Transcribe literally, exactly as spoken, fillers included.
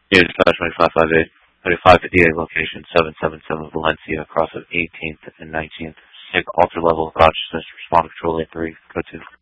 Near dispatch five five eight, five fifty-eight location seven seven seven Valencia, across of eighteenth and nineteenth. Take alter level of consciousness, respond control eight three, go to.